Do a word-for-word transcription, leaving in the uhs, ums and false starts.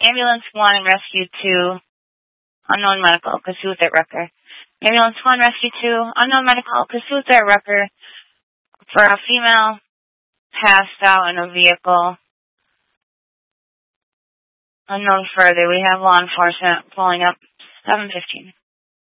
Ambulance one, Rescue two, Unknown Medical, Kossuth at Rucker. Ambulance one, Rescue two, Unknown Medical, Kossuth at Rucker for a female passed out in a vehicle. Unknown further. We have law enforcement pulling up seven fifteen.